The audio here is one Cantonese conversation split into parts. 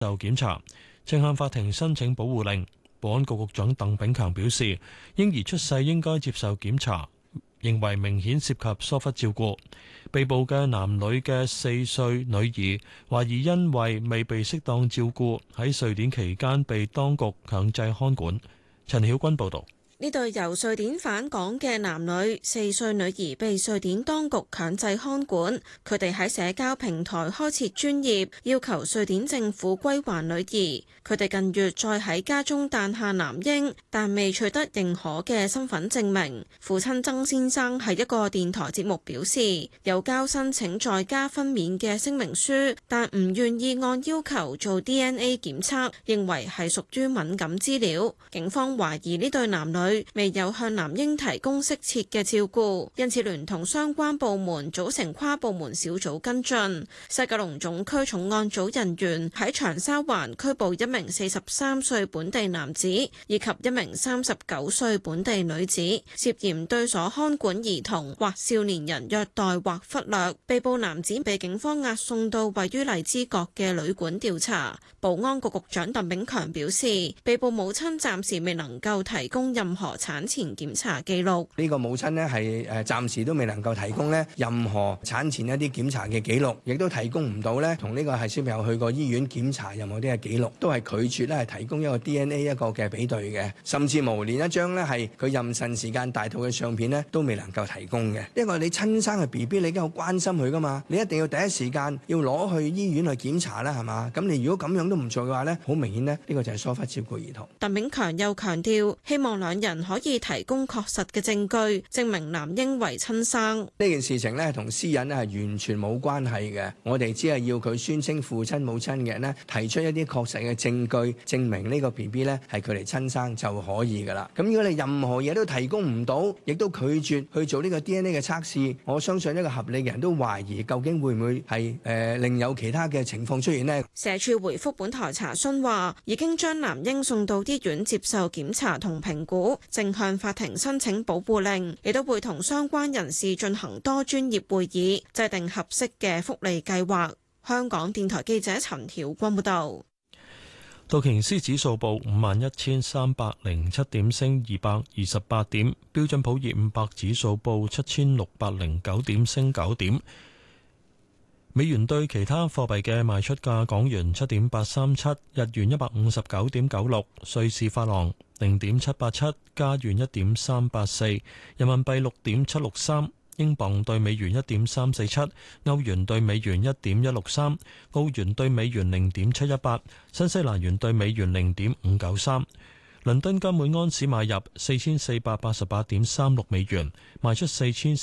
受檢查，正向法庭申請保護令。保安局局長鄧炳強表示，嬰兒出世應該接受檢查，認為明顯涉及疏忽照顧。被捕嘅男女嘅4歲女兒，懷疑因為未被適當照顧，喺瑞典期間被當局強制看管。陳曉君報導。 呢對由瑞典返港嘅男女，4歲女兒被瑞典當局強制看管，佢哋喺社交平台開設專頁，要求瑞典政府歸還女兒。佢哋近月再喺家中誕下男嬰，但未取得認可嘅身份證明。父親曾先生喺一個電台節目表示，有交申請在家分娩嘅聲明書，但唔願意按要求做 DNA 檢測，認為係屬於敏感資料。警方懷疑呢對男女未有向男嬰提供適切嘅照顧，因此聯同相關部門組成跨部門小組跟進。西九龍總區重案組人員喺長沙灣拘捕一名43歲本地男子以及一名39歲本地女子，涉嫌對所看管兒童或少年人虐待或忽略。被捕男子被警方押送到位於荔枝角嘅旅館調查。保安局局長鄧炳強表示，被捕母親暫時未能夠提供任何產前檢查記錄。 呢個母親呢係暫時都未能夠提供呢任何產前一啲檢查嘅記錄，亦都提供唔到呢同呢個係小朋友去過醫院檢查任何啲嘅記錄，都係拒絕咧係提供一個 DNA 一個嘅比對嘅，甚至無連一張呢係佢妊娠時間大肚嘅相片呢都未能夠提供嘅。因為你親生嘅 BB， 你已經好關心佢噶嘛，你一定要第一時間要攞去醫院去檢查啦，係嘛？咁你如果咁樣都唔做嘅話呢，好明顯呢，呢個就係疏忽照顧兒童。 鄧炳強又強調，希望兩人可以提供確實嘅證據，證明男嬰為親生。 呢件事情呢，同私隱呢係完全冇關係嘅。我哋只係要佢宣稱父親母親嘅人呢，提出一啲確實嘅證據，證明呢個 BB 呢係佢哋親生就可以㗎啦。咁如果你任何嘢都提供唔到，亦都拒絕去做呢個 DNA 嘅測試，我相信一個合理嘅人都懷疑究竟會唔會係另有其他嘅情況出現呢？ 社署回覆本台查詢話，已經將男嬰送到醫院接受檢查同評估，正向法庭申請保護令，亦都會同相關人士進行多專業會議，制定合適嘅福利計劃。香港電台記者陳曉君報道。 道瓊斯指數報51,307點，升228點；標準普爾500指數報7,609點，升9點。美元對其他貨幣嘅賣出價：港元7.837，日元159.96，瑞士法郎0.787，加元1.384，人民幣6.763，英鎊對美元1.347，歐元對美元1.163，澳元對美元0.718，新西蘭元對美元0.593。倫敦金每安士買入4488.36美元，賣出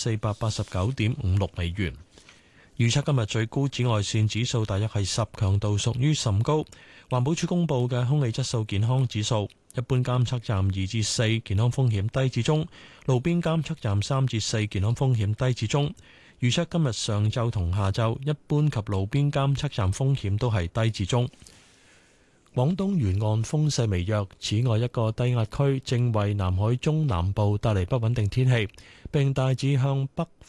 4489.56美元。預測今日最高紫外線指數大約係10，強度屬於甚高。環保署公布嘅空氣質素健康指數，一般監測站2至4，健康風險低至中；路邊監測站3至4，健康風險低至中。預測今日上晝同下晝，一般及路邊監測站風險都係低至中。廣東沿岸風勢微弱，此外一個低壓區正為南海中南部帶嚟不穩定天氣，並大致向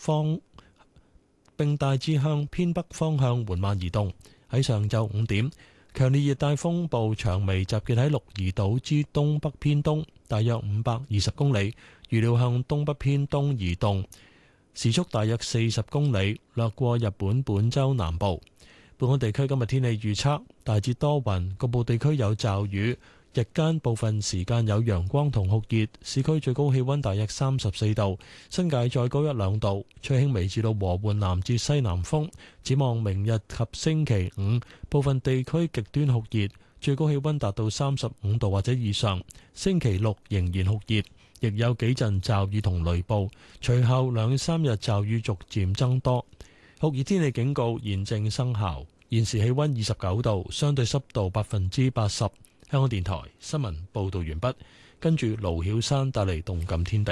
偏北方向緩慢移動。喺上晝5點，強烈熱帶風暴長眉集結喺鹿兒島之東北偏東，大約520公里，預料向東北偏東移動，時速大約40公里，掠過日本本州南部。本港地區今日天氣預測，大致多雲，局部地區有驟雨。日間部分時間有陽光同酷熱，市區最高氣溫大約34度，新界再高1-2度，吹輕微至到和緩南至西南風。展望明日及星期五，部分地區極端酷熱，最高氣溫達到35度或者以上。星期六仍然酷熱，亦有幾陣驟雨同雷暴，隨後2-3日驟雨逐漸增多。酷熱天氣警告現正生效。現時氣溫29度，相對濕度80%。香港電台新聞報道完畢，跟住盧曉山帶嚟動感天地。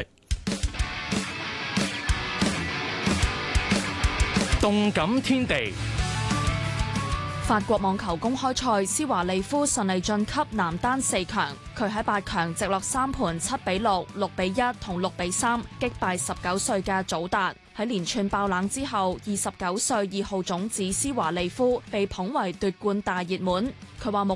動感天地， 法國網球公開賽，施華利夫順利晉級男單4強。佢喺8強直落3盤7比6、6比1同6比3擊敗19歲嘅祖達。 喺連串爆冷之後，29歲2號種子施華利夫被捧為奪冠大熱門。佢話目